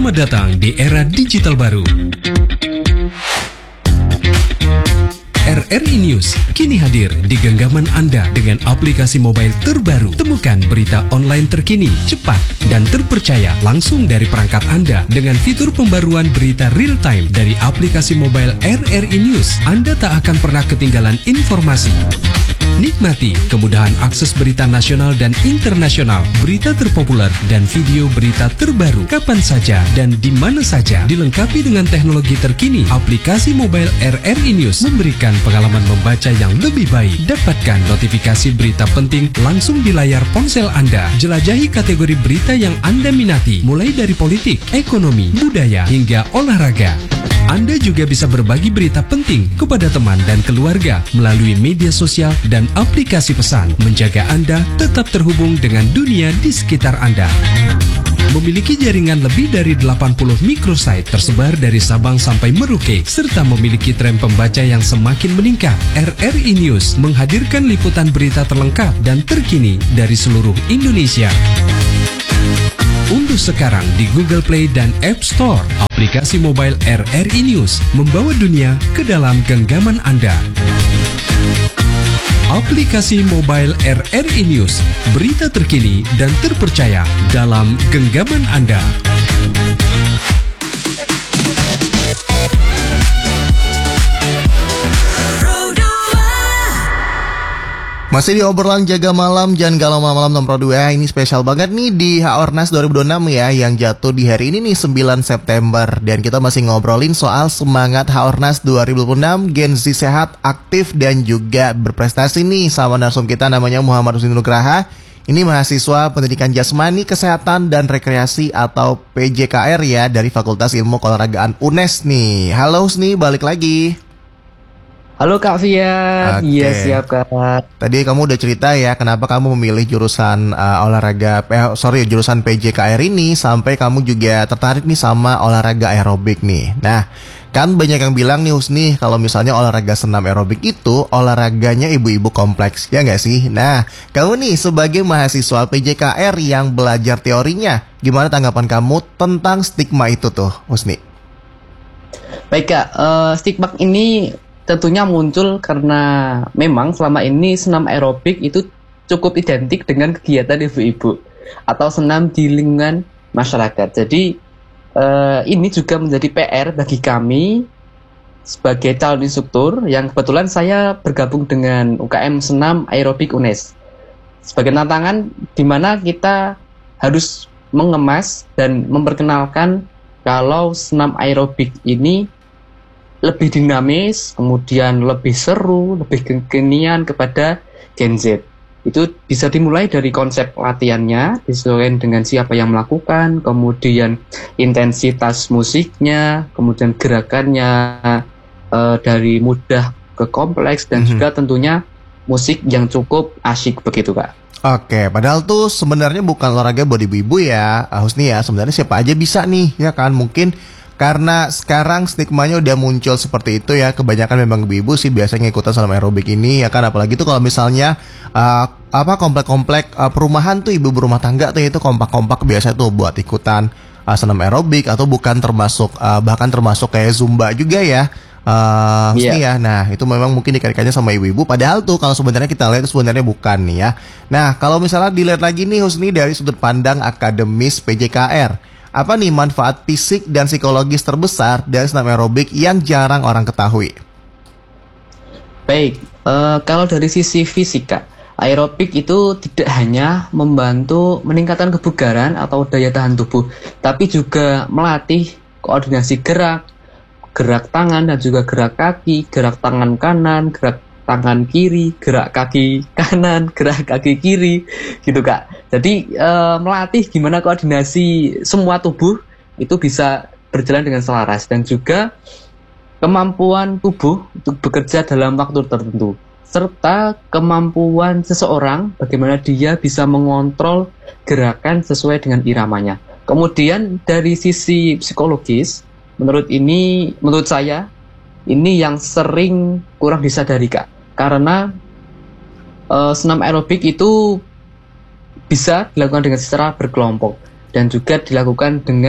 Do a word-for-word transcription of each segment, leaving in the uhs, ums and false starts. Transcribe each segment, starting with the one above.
Selamat datang di era digital baru. R R I News kini hadir di genggaman Anda dengan aplikasi mobile terbaru. Temukan berita online terkini, cepat, dan terpercaya langsung dari perangkat Anda dengan fitur pembaruan berita real time dari aplikasi mobile R R I News. Anda tak akan pernah ketinggalan informasi. Nikmati kemudahan akses berita nasional dan internasional, berita terpopuler, dan video berita terbaru kapan saja dan di mana saja. Dilengkapi dengan teknologi terkini, aplikasi mobile R R I News memberikan pengalaman membaca yang lebih baik. Dapatkan notifikasi berita penting langsung di layar ponsel Anda. Jelajahi kategori berita yang Anda minati, mulai dari politik, ekonomi, budaya, hingga olahraga. Anda juga bisa berbagi berita penting kepada teman dan keluarga melalui media sosial dan aplikasi pesan, menjaga Anda tetap terhubung dengan dunia di sekitar Anda. Memiliki jaringan lebih dari delapan puluh microsite tersebar dari Sabang sampai Merauke, serta memiliki tren pembaca yang semakin meningkat. R R I News menghadirkan liputan berita terlengkap dan terkini dari seluruh Indonesia. Unduh sekarang di Google Play dan App Store aplikasi mobile R R I News, membawa dunia ke dalam genggaman Anda. Aplikasi mobile R R I News, berita terkini dan terpercaya dalam genggaman Anda. Masih di obrolan jaga malam, jangan galau malam nomor dua. Ini spesial banget nih di Haornas dua ribu dua puluh enam ya, yang jatuh di hari ini nih sembilan September. Dan kita masih ngobrolin soal semangat Haornas dua ribu dua puluh enam, Gen Z sehat, aktif, dan juga berprestasi nih. Sama narsum kita namanya Muhammad Husni Nugraha. Ini mahasiswa pendidikan jasmani, kesehatan, dan rekreasi atau P J K R ya, dari Fakultas Ilmu Keolahragaan U N E S nih. Halo Husni, balik lagi. Halo Kak Fian, okay. Iya siap Kak. Tadi kamu udah cerita ya kenapa kamu memilih jurusan uh, olahraga, eh, sorry jurusan P J K R ini, sampai kamu juga tertarik nih sama olahraga aerobik nih. Nah, kan banyak yang bilang nih Husni, kalau misalnya olahraga senam aerobik itu olahraganya ibu-ibu kompleks, ya nggak sih? Nah, kamu nih sebagai mahasiswa P J K R yang belajar teorinya, gimana tanggapan kamu tentang stigma itu tuh, Husni? Baik Kak, uh, stigma ini tentunya muncul karena memang selama ini senam aerobik itu cukup identik dengan kegiatan ibu-ibu atau senam di lingkungan masyarakat. Jadi eh, ini juga menjadi P R bagi kami sebagai calon instruktur yang kebetulan saya bergabung dengan U K M Senam Aerobik U N E S. Sebagai tantangan di mana kita harus mengemas dan memperkenalkan kalau senam aerobik ini lebih dinamis, kemudian lebih seru, lebih kekinian kepada Gen Z. Itu bisa dimulai dari konsep latihannya, disesuaikan dengan siapa yang melakukan, kemudian intensitas musiknya, kemudian gerakannya e, dari mudah ke kompleks, dan mm-hmm. juga tentunya musik yang cukup asyik begitu Kak. Oke, padahal tuh sebenarnya bukan olahraga buat ibu-ibu ya, Husni ya. Sebenarnya siapa aja bisa nih, ya kan? Mungkin karena sekarang stigmanya udah muncul seperti itu ya, kebanyakan memang ibu-ibu sih biasanya ikutan senam aerobik ini ya kan, apalagi tuh kalau misalnya uh, apa komplek-komplek uh, perumahan tuh, ibu berumah tangga tuh itu kompak-kompak biasa tuh buat ikutan uh, senam aerobik, atau bukan termasuk uh, bahkan termasuk kayak zumba juga ya. Uh, yeah. ya, nah itu memang mungkin dikaitkannya sama ibu-ibu. Padahal tuh kalau sebenarnya kita lihat sebenarnya bukan nih ya. Nah kalau misalnya dilihat lagi nih Husni dari sudut pandang akademis P J K R, apa nih manfaat fisik dan psikologis terbesar dari senam aerobik yang jarang orang ketahui? Baik, uh, kalau dari sisi fisika, aerobik itu tidak hanya membantu meningkatkan kebugaran atau daya tahan tubuh, tapi juga melatih koordinasi gerak, gerak tangan dan juga gerak kaki, gerak tangan kanan, gerak tangan kiri, gerak kaki kanan, gerak kaki kiri, gitu Kak. Jadi e, melatih gimana koordinasi semua tubuh itu bisa berjalan dengan selaras, dan juga kemampuan tubuh untuk bekerja dalam waktu tertentu, serta kemampuan seseorang bagaimana dia bisa mengontrol gerakan sesuai dengan iramanya. Kemudian dari sisi psikologis, menurut ini, menurut saya ini yang sering kurang disadari Kak. Karena uh, senam aerobik itu bisa dilakukan dengan secara berkelompok dan juga dilakukan dengan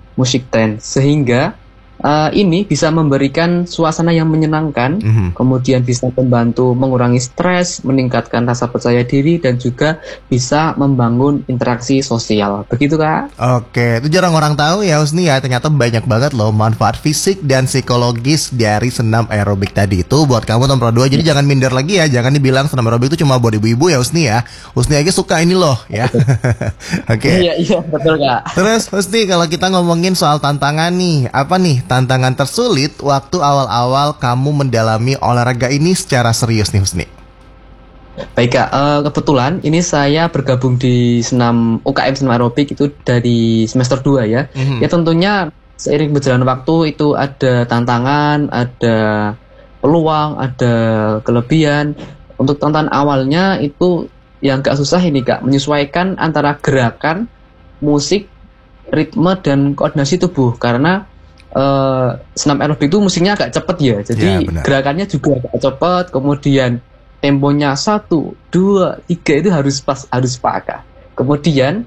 musik trend, sehingga uh, ini bisa memberikan suasana yang menyenangkan, Mhm. kemudian bisa membantu mengurangi stres, meningkatkan rasa percaya diri, dan juga bisa membangun interaksi sosial. Begitu Kak? Oke, itu jarang orang tahu ya Husni ya. Ternyata banyak banget loh manfaat fisik dan psikologis dari senam aerobik tadi itu buat kamu nomor dua. Jadi jangan minder lagi ya. Jangan dibilang senam aerobik itu cuma buat ibu-ibu ya Husni ya. Husni aja suka ini loh ya. Oke. Iya, iya, betul Kak. Terus Husni, kalau kita ngomongin soal tantangan nih, apa nih tantangan tersulit waktu awal-awal kamu mendalami olahraga ini secara serius nih Husni? Baik Kak, eh, kebetulan ini saya bergabung di senam U K M senam aerobik itu dari semester dua ya. Mhm. Ya tentunya seiring berjalan waktu itu ada tantangan, ada peluang, ada kelebihan. Untuk tantangan awalnya itu yang gak susah ini Kak, menyesuaikan antara gerakan, musik, ritme, dan koordinasi tubuh. Karena eh, senam aerobik itu musiknya agak cepet ya, jadi Ya, benar. gerakannya juga agak cepet, kemudian temponya satu, dua, tiga itu harus pas, harus pas. Kemudian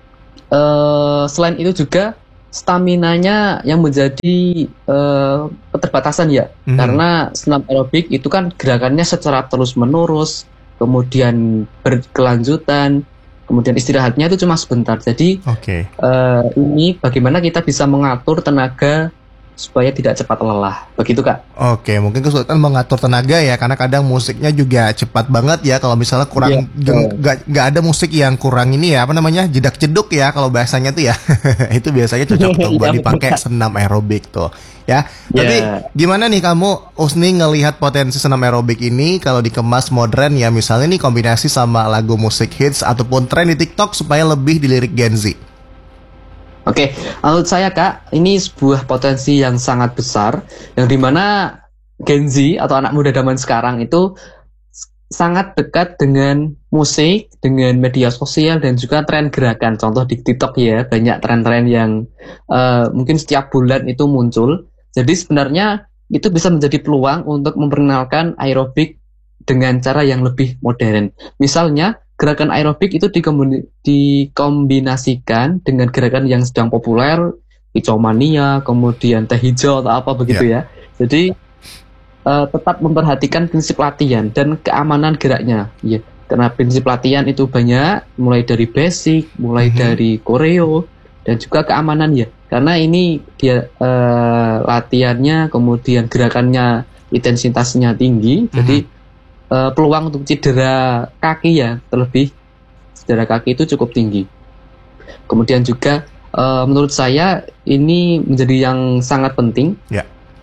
eh, selain itu juga staminanya yang menjadi eh, keterbatasan ya, Mhm. karena senam aerobik itu kan gerakannya secara terus menerus, kemudian berkelanjutan, kemudian istirahatnya itu cuma sebentar. Jadi Oke. eh, ini bagaimana kita bisa mengatur tenaga supaya tidak cepat lelah. Begitu Kak. Oke, mungkin kesulitan mengatur tenaga ya, karena kadang musiknya juga cepat banget ya. Kalau misalnya kurang, Iya, geng- nggak nggak ada musik yang kurang ini ya, apa namanya, jedak jeduk ya kalau bahasanya tuh ya. Itu biasanya cocok tuh buat Iya, dipakai betul. senam aerobik tuh ya. Tapi Iya. gimana nih kamu Husni ngelihat potensi senam aerobik ini kalau dikemas modern ya, misalnya nih kombinasi sama lagu musik hits ataupun tren di TikTok supaya lebih dilirik Gen Z. Oke, menurut saya Kak, ini sebuah potensi yang sangat besar, yang dimana Gen Z atau anak muda zaman sekarang itu s- sangat dekat dengan musik, dengan media sosial, dan juga tren gerakan. Contoh di TikTok ya, banyak tren-tren yang eh, mungkin setiap bulan itu muncul. Jadi sebenarnya itu bisa menjadi peluang untuk memperkenalkan aerobik dengan cara yang lebih modern. Misalnya, gerakan aerobik itu dikombin- dikombinasikan dengan gerakan yang sedang populer, hijau-mania, kemudian teh hijau atau apa begitu ya. Jadi eh, tetap memperhatikan prinsip latihan dan keamanan geraknya. Ya, karena prinsip latihan itu banyak, mulai dari basic, mulai Mhm. dari koreo, dan juga keamanan ya. Karena ini dia eh, latihannya, kemudian gerakannya intensitasnya tinggi, jadi eh, peluang untuk cedera kaki ya, terlebih cedera kaki itu cukup tinggi. Kemudian juga eh, menurut saya ini menjadi yang sangat penting Ya.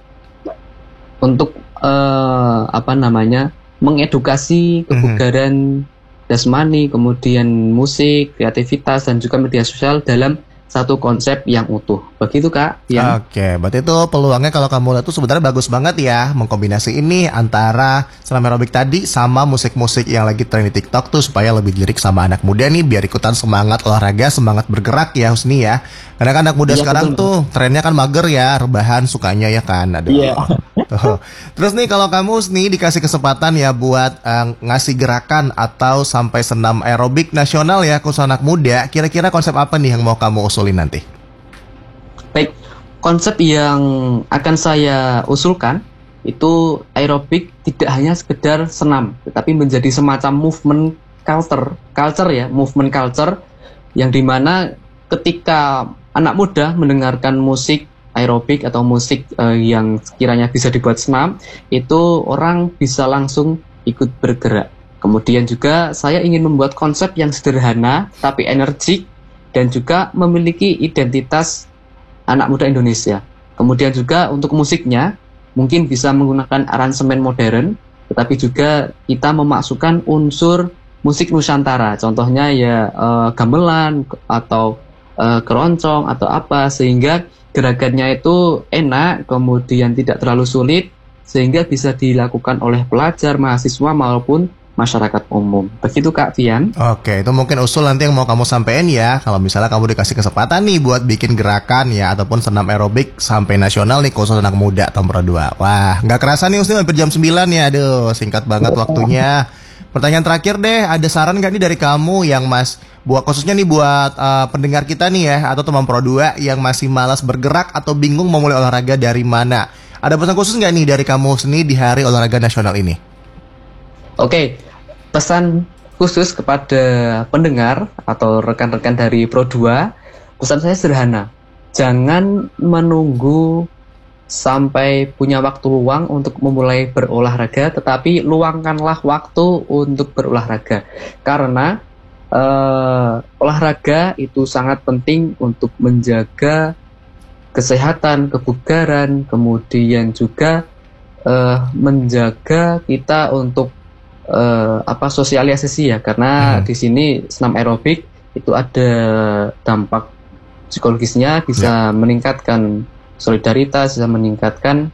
untuk eh, apa namanya mengedukasi kebugaran jasmani, kemudian musik, kreativitas, dan juga media sosial dalam satu konsep yang utuh. Begitu Kak. Ya. Oke, berarti itu peluangnya kalau kamu lihat tuh sebenarnya bagus banget ya, mengkombinasi ini antara senam aerobik tadi sama musik-musik yang lagi tren di TikTok tuh supaya lebih lirik sama anak muda nih biar ikutan semangat olahraga, semangat bergerak ya Husni ya. Karena kan anak muda Iya, sekarang betul. tuh trennya kan mager ya, rebahan sukanya ya kan. Aduh. Iya. Tuh. Terus nih kalau kamu Husni dikasih kesempatan ya buat eh, ngasih gerakan atau sampai senam aerobik nasional ya khusus anak muda, kira-kira konsep apa nih yang mau kamu usulin nanti? Baik, konsep yang akan saya usulkan itu aerobik tidak hanya sekedar senam, tetapi menjadi semacam movement culture, culture ya, movement culture, yang dimana ketika anak muda mendengarkan musik aerobik atau musik eh, yang sekiranya bisa dibuat senam, itu orang bisa langsung ikut bergerak. Kemudian juga saya ingin membuat konsep yang sederhana tapi energik dan juga memiliki identitas anak muda Indonesia. Kemudian juga untuk musiknya mungkin bisa menggunakan aransemen modern, tetapi juga kita memasukkan unsur musik Nusantara. Contohnya ya eh, gamelan atau eh, keroncong atau apa, sehingga gerakannya itu enak, kemudian tidak terlalu sulit, sehingga bisa dilakukan oleh pelajar, mahasiswa maupun masyarakat umum. Begitu Kak Fian. Oke, itu mungkin usul nanti yang mau kamu sampein ya. Kalau misalnya kamu dikasih kesempatan nih buat bikin gerakan ya ataupun senam aerobik sampai nasional nih khusus anak muda nomor dua. Wah, nggak kerasa nih Usni hampir jam sembilan ya. Aduh, singkat banget waktunya. Pertanyaan terakhir deh, ada saran nggak nih dari kamu yang mas Buat khususnya nih buat uh, pendengar kita nih ya, atau teman Pro dua yang masih malas bergerak atau bingung mau mulai olahraga dari mana. Ada pesan khusus nggak nih dari kamu sendiri di Hari Olahraga Nasional ini? Oke, pesan khusus kepada pendengar atau rekan-rekan dari Pro dua, pesan saya sederhana. Jangan menunggu sampai punya waktu luang untuk memulai berolahraga, tetapi luangkanlah waktu untuk berolahraga. Karena uh, olahraga itu sangat penting untuk menjaga kesehatan, kebugaran, kemudian juga uh, menjaga kita untuk uh, apa sosialisasi ya, karena hmm. di sini senam aerobik itu ada dampak psikologisnya, bisa ya. meningkatkan solidaritas, bisa meningkatkan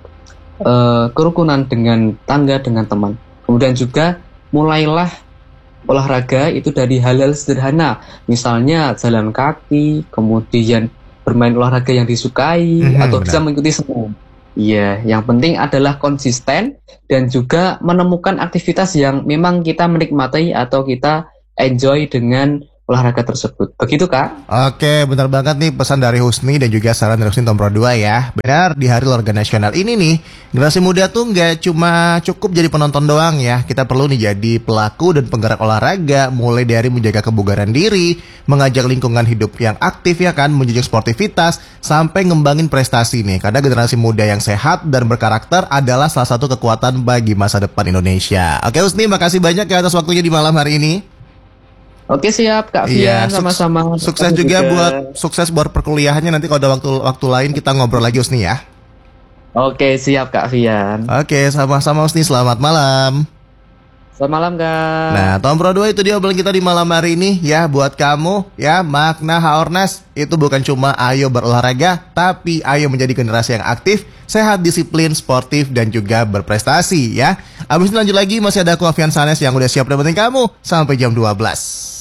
uh, kerukunan dengan tangga, dengan teman. Kemudian juga mulailah olahraga itu dari hal-hal sederhana, misalnya jalan kaki, kemudian bermain olahraga yang disukai, mm-hmm, atau benar. bisa mengikuti semua. Iya, yang penting adalah konsisten dan juga menemukan aktivitas yang memang kita menikmati atau kita enjoy dengan olahraga tersebut. Begitu, Kak? Oke, benar banget nih pesan dari Husni dan juga saran dari Husni Tom Pro dua ya. Benar, di Hari Olahraga Nasional ini nih, generasi muda tuh nggak cuma cukup jadi penonton doang ya. Kita perlu nih jadi pelaku dan penggerak olahraga, mulai dari menjaga kebugaran diri, mengajak lingkungan hidup yang aktif ya kan, menjunjung sportivitas, sampai ngembangin prestasi nih. Karena generasi muda yang sehat dan berkarakter adalah salah satu kekuatan bagi masa depan Indonesia. Oke Husni, makasih banyak ya atas waktunya di malam hari ini. Oke, siap Kak Fian, iya, sama-sama. Sukses juga, juga buat sukses buat perkuliahannya, nanti kalau ada waktu waktu lain kita ngobrol lagi Husni ya. Oke, siap Kak Fian. Oke, sama-sama Husni, selamat malam. Selamat malam Kak. Nah, Tom Pro dua itu dia obrolan kita di malam hari ini ya. Buat kamu ya, makna Haornas itu bukan cuma ayo berolahraga, tapi ayo menjadi generasi yang aktif, sehat, disiplin, sportif, dan juga berprestasi ya. Abis ini lanjut lagi, masih ada aku Afian Sanes yang udah siap dapetin kamu sampai jam dua belas.